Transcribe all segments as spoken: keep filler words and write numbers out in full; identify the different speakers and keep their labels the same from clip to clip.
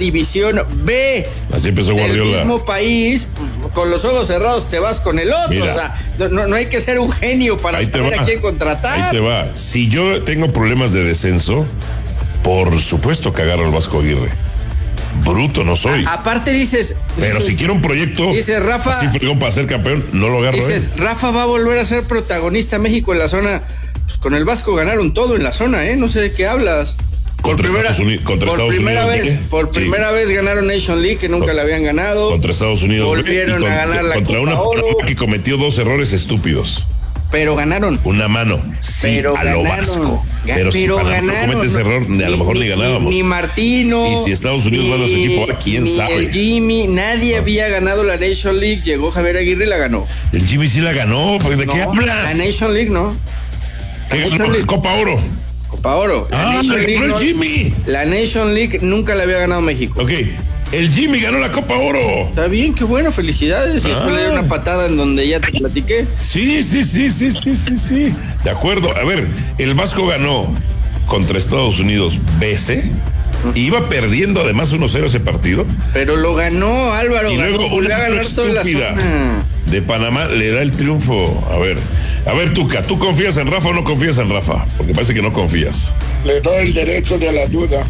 Speaker 1: división B.
Speaker 2: Así empezó Guardiola.
Speaker 1: Del mismo país, con los ojos cerrados te vas con el otro.
Speaker 2: Mira,
Speaker 1: o sea, no, no hay que ser un genio para saber a quién contratar.
Speaker 2: Ahí te va. Si yo tengo problemas de descenso, por supuesto que agarro al Vasco Aguirre. Bruto no soy.
Speaker 1: A, aparte dices...
Speaker 2: Pero
Speaker 1: dices,
Speaker 2: si quiero un proyecto
Speaker 1: dice Rafa,
Speaker 2: así fregón para ser campeón, no lo agarro.
Speaker 1: Dices,
Speaker 2: ¿eh?
Speaker 1: Rafa va a volver a ser protagonista México en la zona. Pues con el Vasco ganaron todo en la zona, ¿eh? No sé de qué hablas. Por
Speaker 2: Contra
Speaker 1: primera,
Speaker 2: Estados Unidos, contra
Speaker 1: por
Speaker 2: Estados
Speaker 1: primera
Speaker 2: Unidos,
Speaker 1: vez,
Speaker 2: ¿eh?
Speaker 1: por primera
Speaker 2: Sí.
Speaker 1: vez ganaron Nation League, que nunca
Speaker 2: Con,
Speaker 1: la habían ganado.
Speaker 2: Contra Estados Unidos.
Speaker 1: Volvieron
Speaker 2: con,
Speaker 1: a ganar la
Speaker 2: contra
Speaker 1: Copa
Speaker 2: una
Speaker 1: Oro.
Speaker 2: que cometió dos errores estúpidos.
Speaker 1: Pero ganaron.
Speaker 2: Una mano, sí,
Speaker 1: pero
Speaker 2: a
Speaker 1: ganaron,
Speaker 2: lo Vasco.
Speaker 1: Ga-
Speaker 2: Pero,
Speaker 1: pero
Speaker 2: si
Speaker 1: ganaron.
Speaker 2: no comete ese error, ni, a lo mejor ni, ni ganábamos.
Speaker 1: Ni Martino.
Speaker 2: Y si Estados Unidos manda a su equipo, ¿a quién
Speaker 1: ni
Speaker 2: sabe?
Speaker 1: El Jimmy, nadie no. había ganado la Nation League. Llegó Javier Aguirre y la ganó.
Speaker 2: El Jimmy sí la ganó. ¿De
Speaker 1: no,
Speaker 2: qué hablas?
Speaker 1: La Nation League no.
Speaker 2: ¿Qué ganó? League. Copa Oro.
Speaker 1: Copa Oro. La
Speaker 2: ah,
Speaker 1: Nation
Speaker 2: me
Speaker 1: League
Speaker 2: el
Speaker 1: no,
Speaker 2: Jimmy.
Speaker 1: La Nation League nunca la había ganado México.
Speaker 2: Ok. El Jimmy ganó la Copa Oro.
Speaker 1: Está bien, qué bueno, felicidades. Y
Speaker 2: ah.
Speaker 1: después le dio una patada en donde ya te platiqué.
Speaker 2: Sí, sí, sí, sí, sí, sí, sí. De acuerdo. A ver, el Vasco ganó contra Estados Unidos B C. Iba perdiendo además uno cero ese partido.
Speaker 1: Pero lo ganó Álvaro.
Speaker 2: Y luego
Speaker 1: ganó,
Speaker 2: una
Speaker 1: a ganar
Speaker 2: estúpida de Panamá le da el triunfo. A ver, a ver, Tuca, ¿tú confías en Rafa o no confías en Rafa? Porque parece que no confías.
Speaker 3: Le doy el derecho de la duda.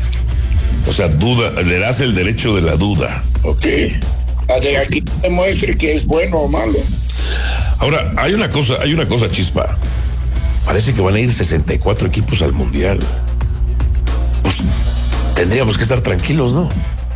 Speaker 2: O sea, duda, le das el derecho de la duda. Ok.
Speaker 3: Sí. A de aquí demuestre que es bueno o malo.
Speaker 2: Ahora, hay una cosa, hay una cosa, Chispa. Parece que van a ir sesenta y cuatro equipos al Mundial. Pues tendríamos que estar tranquilos, ¿no?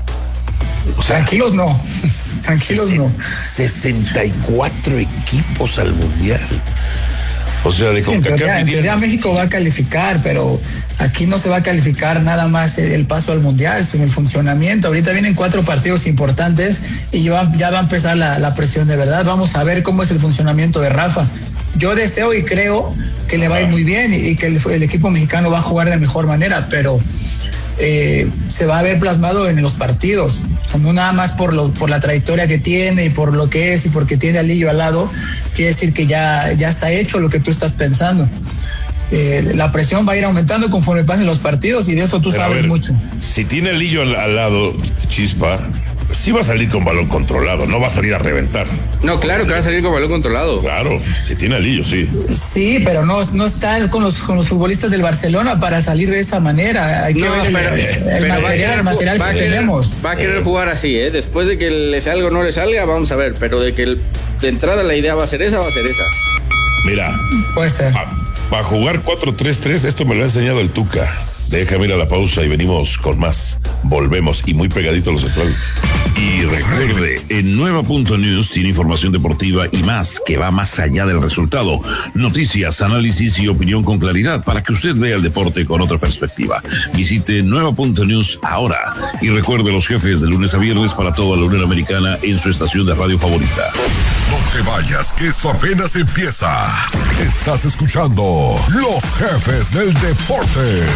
Speaker 4: O sea, tranquilos no. Tranquilos no.
Speaker 2: sesenta y cuatro equipos al Mundial. O sea, de
Speaker 4: sí, en teoría, en teoría México va a calificar, pero aquí no se va a calificar nada más el paso al Mundial, sino el funcionamiento. Ahorita vienen cuatro partidos importantes y ya va, ya va a empezar la, la presión de verdad. Vamos a ver cómo es el funcionamiento de Rafa. Yo deseo y creo que le va a ir muy bien y, y que el, el equipo mexicano va a jugar de mejor manera, pero eh, se va a ver plasmado en los partidos. O sea, no nada más por, lo, por la trayectoria que tiene y por lo que es y porque tiene a Lillo al lado, quiere decir que ya, ya está hecho lo que tú estás pensando. Eh, la presión va a ir aumentando conforme pasen los partidos y de eso tú Pero sabes ver, mucho.
Speaker 2: Si tiene a Lillo al, al lado, Chispa, sí va a salir con balón controlado, no va a salir a reventar.
Speaker 1: No, claro que va a salir con balón controlado.
Speaker 2: Claro, si tiene a Lillo, sí.
Speaker 4: Sí, pero no, no está con los, con los futbolistas del Barcelona para salir de esa manera. Hay que
Speaker 1: no,
Speaker 4: ver el,
Speaker 1: pero,
Speaker 4: el, el
Speaker 1: pero
Speaker 4: material, el material que
Speaker 1: querer,
Speaker 4: tenemos.
Speaker 1: Va a querer jugar así, ¿eh? Después de que le salga o no le salga, vamos a ver. Pero de que el, de entrada la idea va a ser esa, va a ser esa.
Speaker 2: Mira.
Speaker 4: Puede ser.
Speaker 2: Para jugar cuatro tres tres, esto me lo ha enseñado el Tuca. Déjame ir a la pausa y venimos con más. Volvemos y muy pegadito a los centrales. Y recuerde, en Nueva punto news tiene información deportiva y más que va más allá del resultado. Noticias, análisis y opinión con claridad para que usted vea el deporte con otra perspectiva. Visite Nueva punto news ahora y recuerde los jefes de lunes a viernes para toda la Unión Americana en su estación de radio favorita.
Speaker 5: No te vayas, que esto apenas empieza. Estás escuchando Los Jefes del Deporte.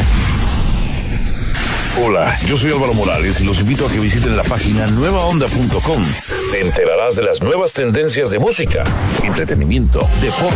Speaker 2: Hola, yo soy Álvaro Morales y los invito a que visiten la página nueva onda punto com. Te enterarás de las nuevas tendencias de música, entretenimiento, deporte